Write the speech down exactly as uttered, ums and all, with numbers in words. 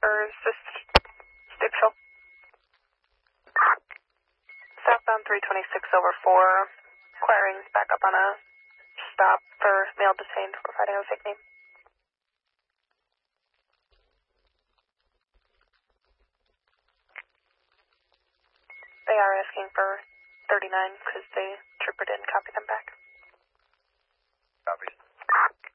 or is this State Patrol? Southbound three twenty-six over four, inquiring back up on a stop for male detained for providing a fake name. They are asking for thirty-nine because the trooper didn't copy them back. Copy.